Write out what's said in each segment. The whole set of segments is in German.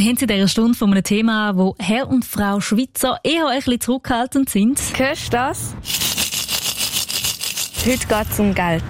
Wir haben in dieser Stunde von einem Thema, wo Herr und Frau Schweizer eher ein bisschen zurückhaltend sind. Hörst du das? Heute geht es um Geld.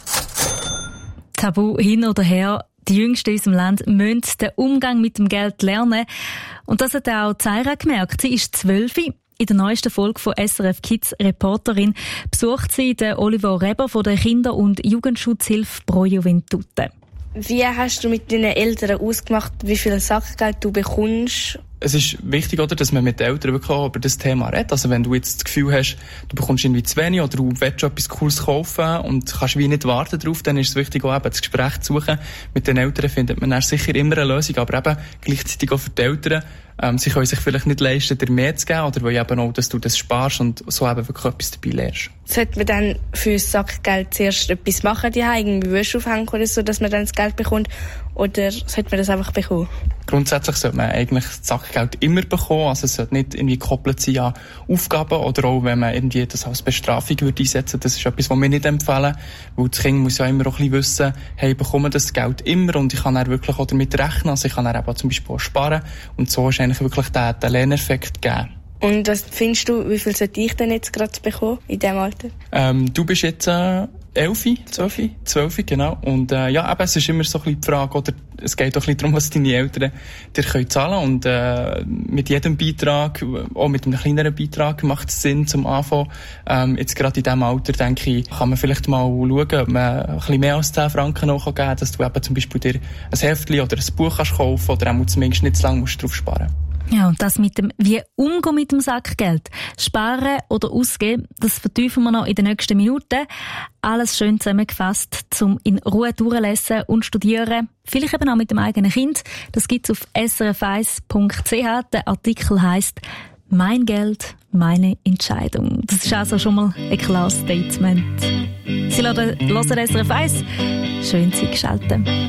Tabu hin oder her, die Jüngsten in unserem Land müssen den Umgang mit dem Geld lernen. Und das hat auch Zaira gemerkt. Sie ist 12. In der neuesten Folge von SRF Kids Reporterin besucht sie den Oliver Reber von der Kinder- und Jugendschutzhilfe Pro Juventute. Wie hast du mit deinen Eltern ausgemacht, wie viel Sackgeld du bekommst? Es ist wichtig, oder, dass man mit den Eltern wirklich auch über das Thema redet. Also wenn du jetzt das Gefühl hast, du bekommst irgendwie zu wenig oder du willst schon etwas Cooles kaufen und kannst wie nicht warten drauf, dann ist es wichtig, auch eben das Gespräch zu suchen. Mit den Eltern findet man dann sicher immer eine Lösung, aber eben gleichzeitig auch für die Eltern. Sie können sich vielleicht nicht leisten, dir mehr zu geben, oder wollen eben auch, dass du das sparst und so eben wirklich etwas dabei lernst. Sollte man dann für das Sackgeld zuerst etwas machen, irgendwie Wäsche aufhängen oder so, dass man dann das Geld bekommt? Oder sollte man das einfach bekommen? Grundsätzlich sollte man eigentlich das Sackgeld immer bekommen. Also es sollte nicht irgendwie gekoppelt sein an Aufgaben oder auch, wenn man irgendwie das als Bestrafung würde einsetzen. Das ist etwas, was wir nicht empfehlen. Weil das Kind muss ja immer auch ein bisschen wissen, hey, ich bekomme das Geld immer und ich kann dann wirklich auch damit rechnen. Also ich kann dann eben zum Beispiel auch sparen. Und so ist eigentlich wirklich der Lerneffekt gegeben. Und was findest du, wie viel sollte ich denn jetzt gerade bekommen in diesem Alter? Du bist jetzt 12, genau. Und ja, eben, es ist immer so ein bisschen die Frage, oder es geht auch ein bisschen darum, was deine Eltern dir können zahlen. Und mit jedem Beitrag, auch mit einem kleineren Beitrag, macht es Sinn zum Anfang. Jetzt gerade in diesem Alter, denke ich, kann man vielleicht mal schauen, ob man ein bisschen mehr als 10 Franken noch geben kann, dass du eben zum Beispiel dir ein Heftchen oder ein Buch kannst kaufen oder auch zumindest nicht zu lange musst drauf sparen. Ja, und das mit dem, wie umgehen mit dem Sackgeld, sparen oder ausgeben, das vertiefen wir noch in den nächsten Minuten. Alles schön zusammengefasst, zum in Ruhe durchlesen und studieren. Vielleicht eben auch mit dem eigenen Kind. Das gibt's auf srf1.ch. Der Artikel heisst «Mein Geld, meine Entscheidung». Das ist also schon mal ein klares Statement. Sie hören SRF 1. Schön, Sie geschaltet.